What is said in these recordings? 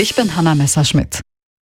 Ich bin Hanna Messerschmidt.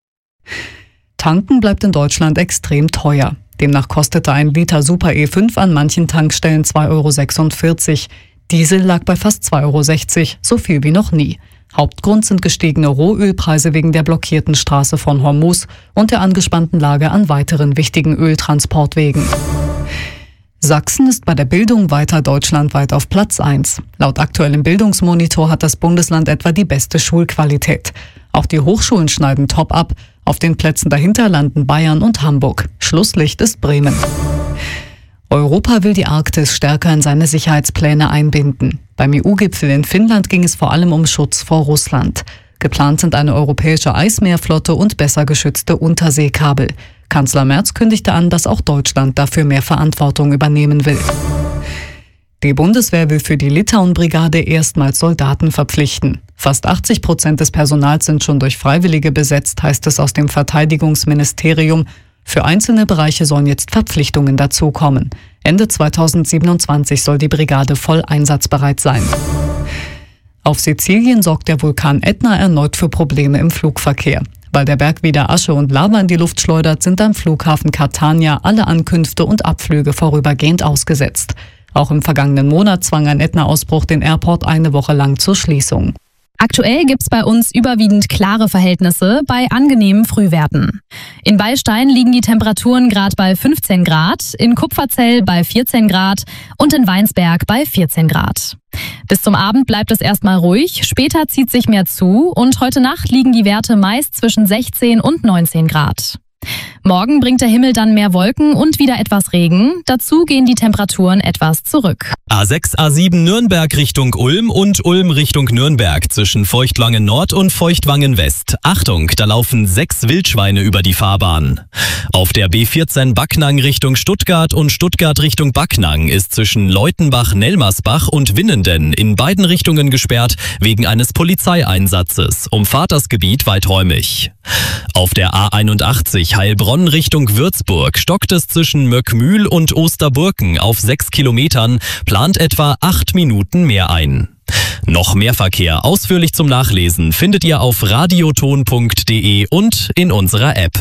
Tanken bleibt in Deutschland extrem teuer. Demnach kostete ein Liter Super E5 an manchen Tankstellen 2,46 €. Diesel lag bei fast 2,60 €, so viel wie noch nie. Hauptgrund sind gestiegene Rohölpreise wegen der blockierten Straße von Hormuz und der angespannten Lage an weiteren wichtigen Öltransportwegen. Sachsen ist bei der Bildung weiter deutschlandweit auf Platz 1. Laut aktuellem Bildungsmonitor hat das Bundesland etwa die beste Schulqualität. Auch die Hochschulen schneiden top ab. Auf den Plätzen dahinter landen Bayern und Hamburg. Schlusslicht ist Bremen. Europa will die Arktis stärker in seine Sicherheitspläne einbinden. Beim EU-Gipfel in Finnland ging es vor allem um Schutz vor Russland. Geplant sind eine europäische Eismeerflotte und besser geschützte Unterseekabel. Kanzler Merz kündigte an, dass auch Deutschland dafür mehr Verantwortung übernehmen will. Die Bundeswehr will für die Litauen-Brigade erstmals Soldaten verpflichten. Fast 80% des Personals sind schon durch Freiwillige besetzt, heißt es aus dem Verteidigungsministerium. Für einzelne Bereiche sollen jetzt Verpflichtungen dazukommen. Ende 2027 soll die Brigade voll einsatzbereit sein. Auf Sizilien sorgt der Vulkan Ätna erneut für Probleme im Flugverkehr. Weil der Berg wieder Asche und Lava in die Luft schleudert, sind am Flughafen Catania alle Ankünfte und Abflüge vorübergehend ausgesetzt. Auch im vergangenen Monat zwang ein Ätna-Ausbruch den Airport eine Woche lang zur Schließung. Aktuell gibt's bei uns überwiegend klare Verhältnisse bei angenehmen Frühwerten. In Beilstein liegen die Temperaturen gerade bei 15 Grad, in Kupferzell bei 14 Grad und in Weinsberg bei 14 Grad. Bis zum Abend bleibt es erstmal ruhig, später zieht sich mehr zu und heute Nacht liegen die Werte meist zwischen 16 und 19 Grad. Morgen bringt der Himmel dann mehr Wolken und wieder etwas Regen. Dazu gehen die Temperaturen etwas zurück. A6, A7 Nürnberg Richtung Ulm und Ulm Richtung Nürnberg zwischen Feuchtwangen Nord und Feuchtwangen West. Achtung, da laufen 6 Wildschweine über die Fahrbahn. Auf der B14 Backnang Richtung Stuttgart und Stuttgart Richtung Backnang ist zwischen Leutenbach-Nelmersbach und Winnenden in beiden Richtungen gesperrt wegen eines Polizeieinsatzes. Umfahrt das Gebiet weiträumig. Auf der A81 Heilbronn Richtung Würzburg stockt es zwischen Möckmühl und Osterburken auf 6 Kilometern, plant etwa 8 Minuten mehr ein. Noch mehr Verkehr ausführlich zum Nachlesen findet ihr auf radioton.de und in unserer App.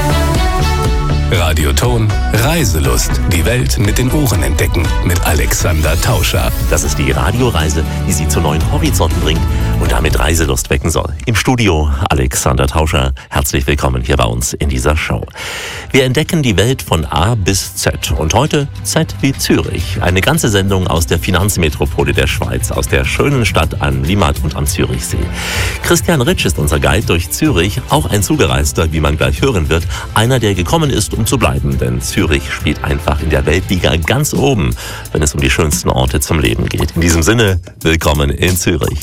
Radioton Reiselust. Die Welt mit den Ohren entdecken mit Alexander Tauscher. Das ist die Radioreise, die Sie zu neuen Horizonten bringt und damit Reiselust wecken soll. Im Studio Alexander Tauscher. Herzlich willkommen hier bei uns in dieser Show. Wir entdecken die Welt von A bis Z. Und heute Z wie Zürich. Eine ganze Sendung aus der Finanzmetropole der Schweiz, aus der schönen Stadt am Limmat und am Zürichsee. Christian Ritsch ist unser Guide durch Zürich, auch ein Zugereister, wie man gleich hören wird. Einer, der gekommen ist, um zu bleiben, denn Zürich spielt einfach in der Weltliga ganz oben, wenn es um die schönsten Orte zum Leben geht. In diesem Sinne, willkommen in Zürich.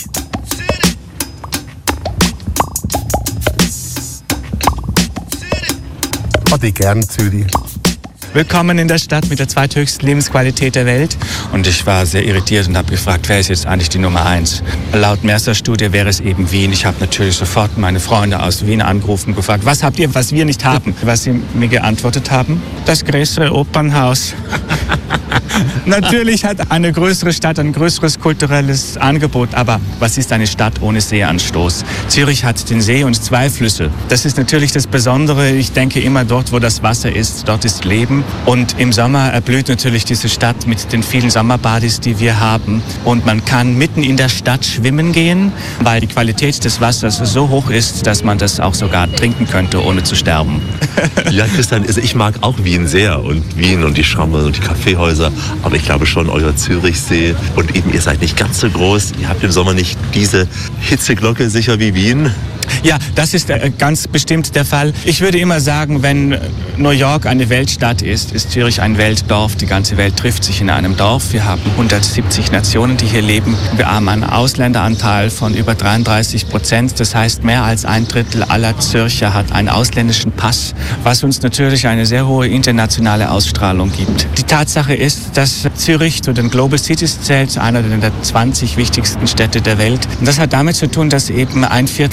Ich gern Zürich. Willkommen in der Stadt mit der zweithöchsten Lebensqualität der Welt. Und ich war sehr irritiert und habe gefragt, wer ist jetzt eigentlich die Nummer 1? Laut Mercer-Studie wäre es eben Wien. Ich habe natürlich sofort meine Freunde aus Wien angerufen und gefragt, was habt ihr, was wir nicht haben? Was sie mir geantwortet haben, das größere Opernhaus. Natürlich hat eine größere Stadt ein größeres kulturelles Angebot, aber was ist eine Stadt ohne Seeanstoß? Zürich hat den See und 2 Flüsse. Das ist natürlich das Besondere. Ich denke immer dort, wo das Wasser ist, dort ist Leben. Und im Sommer erblüht natürlich diese Stadt mit den vielen Sommerbadis, die wir haben. Und man kann mitten in der Stadt schwimmen gehen, weil die Qualität des Wassers so hoch ist, dass man das auch sogar trinken könnte, ohne zu sterben. Ja, Christian, also ich mag auch Wien sehr und Wien und die Schramme und die Kaffeehäuser. Aber ich glaube schon, euer Zürichsee und eben ihr seid nicht ganz so groß. Ihr habt im Sommer nicht diese Hitzeglocke sicher wie Wien. Ja, das ist ganz bestimmt der Fall. Ich würde immer sagen, wenn New York eine Weltstadt ist Zürich ein Weltdorf. Die ganze Welt trifft sich in einem Dorf. Wir haben 170 Nationen, die hier leben. Wir haben einen Ausländeranteil von über 33%. Das heißt, mehr als 1/3 aller Zürcher hat einen ausländischen Pass, was uns natürlich eine sehr hohe internationale Ausstrahlung gibt. Die Tatsache ist, dass Zürich zu den Global Cities zählt, einer der 20 wichtigsten Städte der Welt. Und das hat damit zu tun, dass eben 1/4 des weltweiten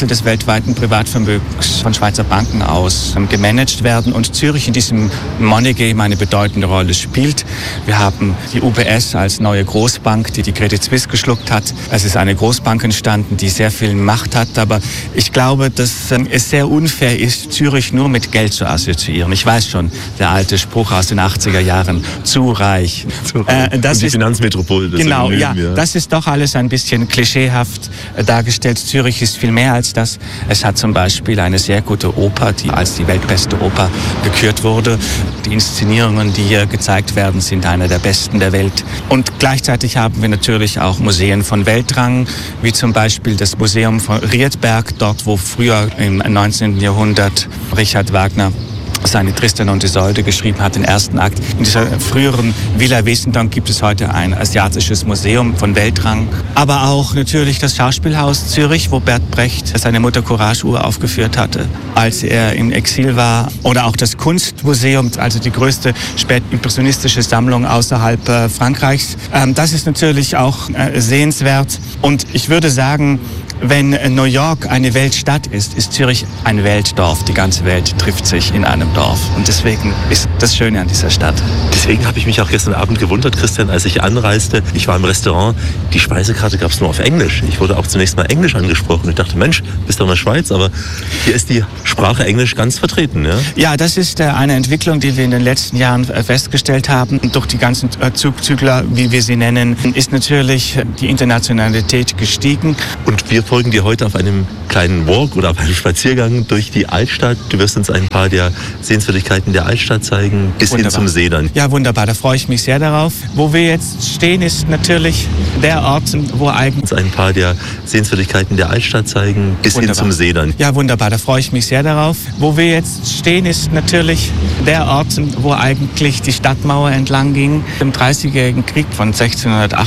weltweiten Privatvermögens von Schweizer Banken aus gemanagt werden und Zürich in diesem Money Game eine bedeutende Rolle spielt. Wir haben die UBS als neue Großbank, die Credit Suisse geschluckt hat. Es ist eine Großbank entstanden, die sehr viel Macht hat, aber ich glaube, dass es sehr unfair ist, Zürich nur mit Geld zu assoziieren. Ich weiß schon, der alte Spruch aus den 80er Jahren, zu reich. Das ist die Finanzmetropole. Genau, ja, das ist doch alles ein bisschen klischeehaft dargestellt. Zürich ist viel mehr als das. Es hat zum Beispiel eine sehr gute Oper, die als die weltbeste Oper gekürt wurde. Die Inszenierungen, die hier gezeigt werden, sind eine der besten der Welt. Und gleichzeitig haben wir natürlich auch Museen von Weltrang, wie zum Beispiel das Museum von Riedberg, dort wo früher im 19. Jahrhundert Richard Wagner seine Tristan und Isolde geschrieben hat, den ersten Akt. In dieser früheren Villa Wesendonck gibt es heute ein asiatisches Museum von Weltrang. Aber auch natürlich das Schauspielhaus Zürich, wo Bert Brecht seine Mutter Courage-Uhr aufgeführt hatte, als er im Exil war. Oder auch das Kunstmuseum, also die größte spätimpressionistische Sammlung außerhalb Frankreichs. Das ist natürlich auch sehenswert. Und ich würde sagen, wenn New York eine Weltstadt ist, ist Zürich ein Weltdorf. Die ganze Welt trifft sich in einem Dorf. Und deswegen ist das Schöne an dieser Stadt. Deswegen habe ich mich auch gestern Abend gewundert, Christian, als ich anreiste. Ich war im Restaurant, die Speisekarte gab es nur auf Englisch. Ich wurde auch zunächst mal Englisch angesprochen. Ich dachte, Mensch, bist du in der Schweiz? Aber hier ist die Sprache Englisch ganz vertreten. Ja, ja, das ist eine Entwicklung, die wir in den letzten Jahren festgestellt haben. Und durch die ganzen Zugzügler, wie wir sie nennen, ist natürlich die Internationalität gestiegen. Und wir folgen dir heute auf einem kleinen Walk oder auf einem Spaziergang durch die Altstadt. Du wirst uns ein paar der Sehenswürdigkeiten der Altstadt zeigen, bis wunderbar. Hin zum See dann. Ja, wunderbar, da freue ich mich sehr darauf. Wo wir jetzt stehen, ist natürlich der Ort, wo eigentlich... Ein paar der Sehenswürdigkeiten der Altstadt zeigen, bis wunderbar. Hin zum See dann. Ja, wunderbar, da freue ich mich sehr darauf. Wo wir jetzt stehen, ist natürlich der Ort, wo eigentlich die Stadtmauer entlang ging, im Dreißigjährigen Krieg von 1608